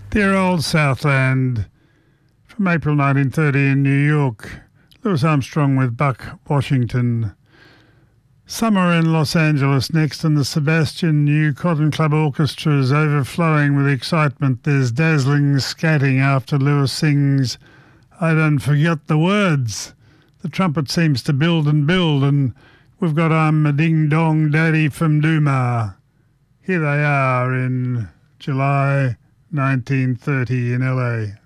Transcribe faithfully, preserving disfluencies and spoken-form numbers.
Dear Old Southland from April nineteen thirty in New York. Louis Armstrong with Buck Washington. Summer in Los Angeles next, and the Sebastian New Cotton Club Orchestra is overflowing with excitement. There's dazzling scatting after Lewis sings, "I don't forget the words." The trumpet seems to build and build, and we've got I'm a Ding-Dong Daddy from Duma. Here they are in July nineteen thirty in L A.